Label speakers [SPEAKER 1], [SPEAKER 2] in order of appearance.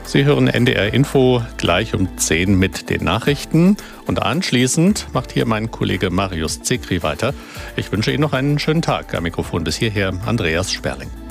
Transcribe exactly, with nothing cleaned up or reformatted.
[SPEAKER 1] Sie hören N D R Info gleich um zehn mit den Nachrichten. Und anschließend macht hier mein Kollege Marius Zekri weiter. Ich wünsche Ihnen noch einen schönen Tag. Am Mikrofon bis hierher Andreas Sperling.